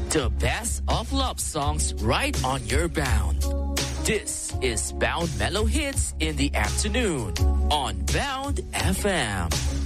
The best of love songs right on your Bound. This is Bound Mellow Hits in the afternoon on Bound FM.